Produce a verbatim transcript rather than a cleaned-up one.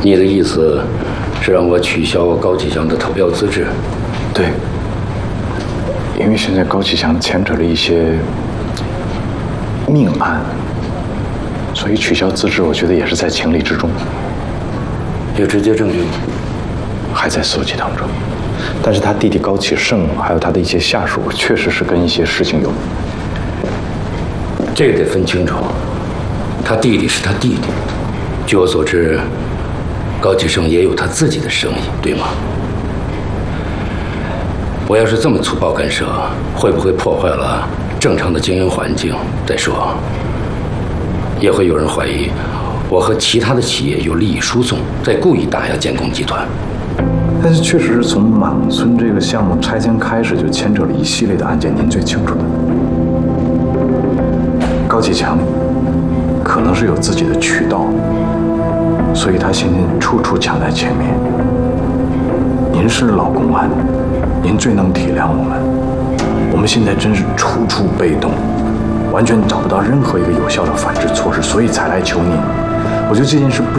你的意思是让我取消高启强的投标资质？ 对，因为现在高启强牵扯了一些命案，所以取消资质，我觉得也是在情理之中。 有直接证据吗？ 还在搜集当中，但是他弟弟高启盛还有他的一些下属，确实是跟一些事情有。 这个得分清楚，他弟弟是他弟弟。据我所知，高启盛也有他自己的生意，对吗？我要是这么粗暴干涉，会不会破坏了正常的经营环境？再说，也会有人怀疑我和其他的企业有利益输送，在故意打压建工集团。 但是确实是从满村这个项目拆迁开始，就牵扯了一系列的案件，您最清楚的。高启强可能是有自己的渠道，所以他现在处处抢在前面。您是老公安，您最能体谅我们。我们现在真是处处被动，完全找不到任何一个有效的反制措施，所以才来求您。我觉得这件事不